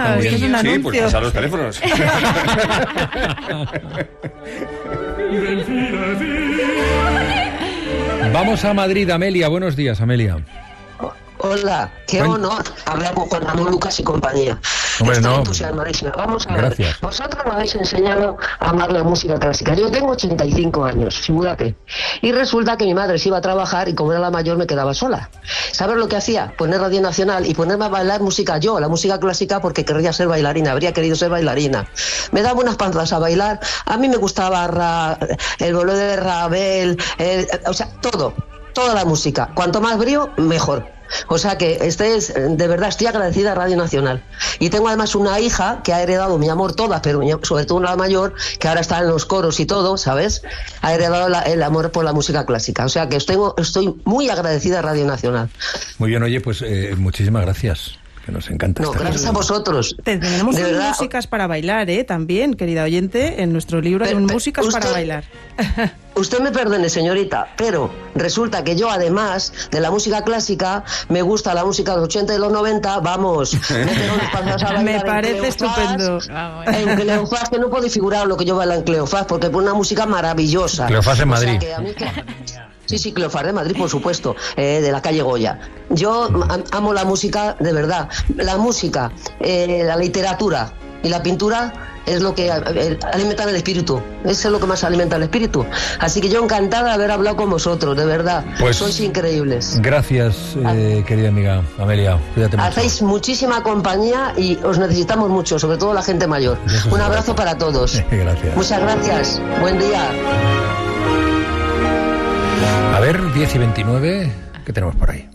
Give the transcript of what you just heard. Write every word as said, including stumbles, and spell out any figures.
Ah, es que es un anuncio. Sí, pues pasar los teléfonos. Vamos a Madrid, Amelia. Buenos días, Amelia. Hola, qué Buen... honor hablar con Juan Ramón Lucas y compañía. Hombre, Estoy no. entusiasmadísima. Vamos a ver. Gracias. Vosotros me habéis enseñado a amar la música clásica. Yo tengo ochenta y cinco años, figúrate. Y resulta que mi madre se iba a trabajar y como era la mayor me quedaba sola. ¿Sabes lo que hacía? Poner Radio Nacional y ponerme a bailar música yo, la música clásica, porque querría ser bailarina, habría querido ser bailarina. Me daba unas panzas a bailar. A mí me gustaba Ra, el bolero de Ravel, el, o sea, todo, toda la música. Cuanto más brío, mejor. O sea que este es, de verdad estoy agradecida a Radio Nacional. Y tengo además una hija que ha heredado mi amor todas, pero sobre todo una mayor, que ahora está en los coros y todo, ¿sabes? Ha heredado la, el amor por la música clásica. O sea que estoy, estoy muy agradecida a Radio Nacional. Muy bien, oye, pues eh, muchísimas gracias. Que nos encanta. No, gracias a vosotros. Tenemos de verdad. músicas para bailar, ¿eh? También, querida oyente, en nuestro libro hay músicas usted, para bailar. Usted me perdone, señorita, pero resulta que yo, además de la música clásica, me gusta la música de los ochenta y los noventa, vamos, me pego unas panzas a bailar. Me parece en estupendo. En Cleofás, que no puedo figurar lo que yo bailo en Cleofás, porque es una música maravillosa. Cleofás en Madrid. O sea, que a mí que... Sí, sí, Cleofás de Madrid, por supuesto, eh, de la calle Goya. Yo amo la música, de verdad. La música, eh, la literatura y la pintura es lo que eh, alimenta el espíritu. Eso es lo que más alimenta el espíritu. Así que yo encantada de haber hablado con vosotros, de verdad. Pues, sois increíbles. Gracias, eh, querida amiga Amelia. Cuídate mucho. Hacéis muchísima compañía y os necesitamos mucho, sobre todo la gente mayor. Un abrazo para todos. Gracias. Muchas gracias. Buen día. A ver, diez y veintinueve, ¿qué tenemos por ahí?